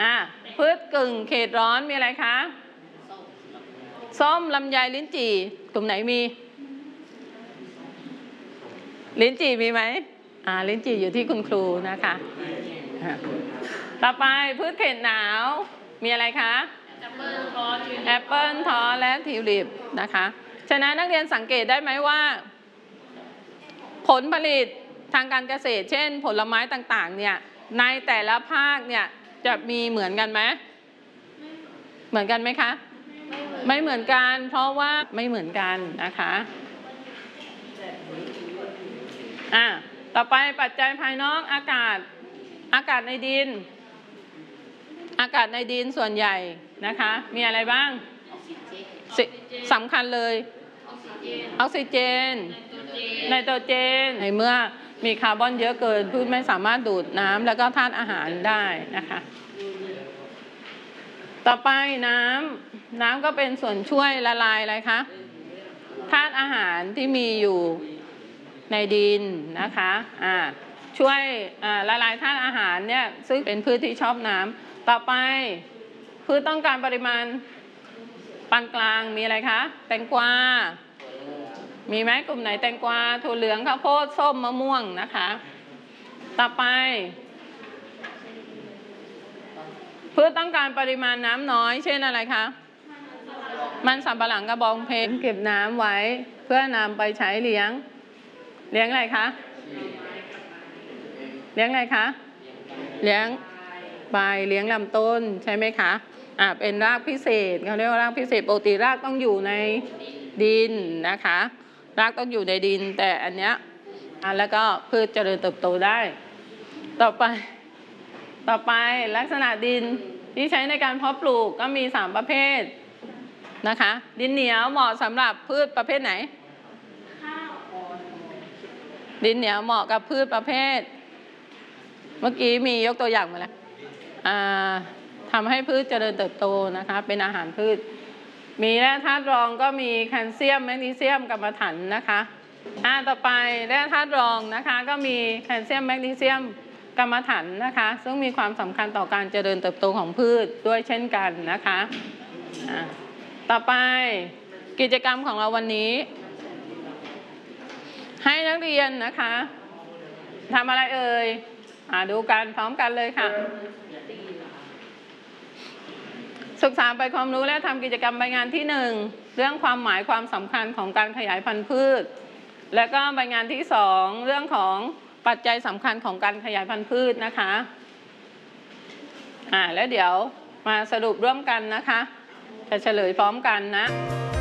พืชกึ่งเขตร้อนมีอะไรคะส้มลำไยลิ้นจี่กลุ่มไหนมีลิ้นจี่มีไหมลิ้นจี่อยู่ที่คุณครูนะคะต่อไปพืชเขตหนาวมีอะไรคะแอปเปิลทอและทิวลิปนะคะฉะนั้นนักเรียนสังเกตได้ไหมว่าผลผลิตทางการเกษตรเช่นผลไม้ต่างๆเนี่ยในแต่ละภาคเนี่ยจะมีเหมือนกันไหมเหมือนกันไหมคะไม่เหมือนกันเพราะว่าไม่เหมือนกันนะคะต่อไปปัจจัยภายนอกอากาศในดินส่วนใหญ่นะคะมีอะไรบ้างสำคัญเลยออกซิเจนไนโตรเจนในเมื่อมีคาร์บอนเยอะเกินพืชไม่สามารถดูดน้ำแล้วก็ธาตุอาหารได้นะคะต่อไปน้ำก็เป็นส่วนช่วยละลายอะไรคะธาตุอาหารที่มีอยู่ในดินนะคะช่วยละลายธาตุอาหารเนี่ยซึ่งเป็นพืชที่ชอบน้ำต่อไปพืชต้องการปริมาณปานกลางมีอะไรคะแตงกวามีไหมกลุ่มไหนแตงกวาถั่วเหลืองข้าวโพดส้มมะม่วงนะคะต่อไปพืชต้องการปริมาณน้ำน้อยเช่นอะไรคะมันสำปะหลังกระบองเพชรเก็บน้ำไว้เพื่อนำไปใช้เลี้ยงอะไรคะเลี้ยงอะไรคะเลี้ยงใบเลี้ยงลำต้นใช่ไหมคะเป็นรากพิเศษเขาเรียกว่ารากพิเศษปกติรากต้องอยู่ในดินนะคะรากต้องอยู่ในดินแต่อันเนี้ยแล้วก็พืชเจริญเติบโตได้ต่อไปลักษณะดินที่ใช้ในการเพาะปลูกก็มี3ประเภทนะคะดินเหนียวเหมาะสำหรับพืชประเภทไหนดินเหนียวเหมาะกับพืชประเภทเมื่อกี้มียกตัวอย่างมาแล้วทำให้พืชเจริญเติบโตนะคะเป็นอาหารพืชมีแร่ธาตุรองก็มีแคลเซียมแมกนีเซียมกรรมะถันนะคะต่อไปแร่ธาตุรองนะคะก็มีแคลเซียมแมกนีเซียมกรรมะถันนะคะซึ่งมีความสำคัญต่อการเจริญเติบโตของพืชด้วยเช่นกันนะคะต่อไปกิจกรรมของเราวันนี้ให้นักเรียนนะคะทำอะไรเอ่ยดูกันพร้อมกันเลยค่ะศึกษาไปความรู้และทำกิจกรรมใบงานที่1เรื่องความหมายความสำคัญของการขยายพันธุ์พืชแล้วก็ใบงานที่2เรื่องของปัจจัยสำคัญของการขยายพันธุ์พืชนะคะแล้วเดี๋ยวมาสรุปร่วมกันนะคะจะเฉลยพร้อมกันนะ